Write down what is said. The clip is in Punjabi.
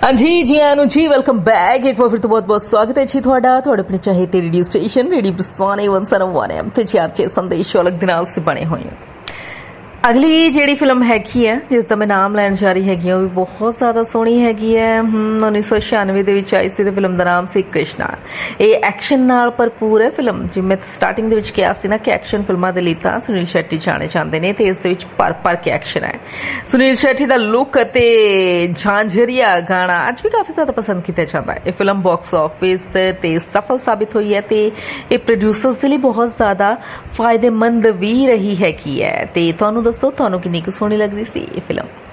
हाँ जी आनु जी वेलकम बैक एक बार फिर तो बहुत बहुत स्वागत है जी थोड़ा अपने चाहे रेडियो स्टेशन रेडियो प्रसाने 101 एम ते चार संदेश अलग दिनाल से बने हुए हैं। अगली ਜਿਹੜੀ ਫਿਲਮ ਹੈਗੀ ਹੈ ਜਿਸ ਦਾ ਮੈਂ ਨਾਮ ਲੈਣ ਜਾ ਰਹੀ ਹੈਗੀ ਉਹ ਵੀ ਬਹੁਤ ਜ਼ਿਆਦਾ ਸੋਹਣੀ ਹੈਗੀ ਹੈ 1996 ਦੇ ਵਿੱਚ ਆਈ ਸੀ ਤੇ ਫਿਲਮ ਦਾ ਨਾਮ ਸੀ ਕ੍ਰਿਸ਼ਨਾ। ਇਹ ਐਕਸ਼ਨ ਨਾਲ ਭਰਪੂਰ ਹੈ ਫਿਲਮ। ਜਿਵੇਂ ਮੈਂ ਸਟਾਰਟਿੰਗ ਦੇ ਵਿੱਚ ਕਿਹਾ ਸੀ ਨਾ ਕਿ ਐਕਸ਼ਨ ਫਿਲਮਾਂ ਦੇ ਲਈ ਤਾਂ ਸੁਨੀਲ ਸ਼ੈਟੀ ਜਾਣੇ ਜਾਂਦੇ ਨੇ ਤੇ ਇਸ ਦੇ ਵਿੱਚ ਭਰ ਕੇ ਐਕਸ਼ਨ ਹੈ। ਸੁਨੀਲ ਸ਼ੈਟੀ ਦਾ ਲੁੱਕ ਅਤੇ ਝਾਂਝਰੀਆ ਗਾਣਾ ਅੱਜ ਵੀ ਕਾਫੀ ਜ਼ਿਆਦਾ ਪਸੰਦ ਕੀਤਾ ਜਾਂਦਾ ਹੈ। ਇਹ ਫਿਲਮ ਬਾਕਸ ਆਫਿਸ ਤੇ ਸਫਲ ਸਾਬਿਤ ਹੋਈ ਹੈ ਤੇ ਇਹ ਪ੍ਰੋਡਿਊਸਰਸ ਦੇ ਲਈ ਬਹੁਤ ਜ਼ਿਆਦਾ ਫਾਇਦੇਮੰਦ ਵੀ ਰਹੀ ਹੈਗੀ ਹੈ। ਤੇ ਤੁਹਾਨੂੰ ਦੱਸੋ ਤੁਹਾਨੂੰ ਕਿੰਨੀ ਕੁ ਸੋਹਣੀ ਲੱਗਦੀ ਸੀ ਇਹ ਫਿਲਮ।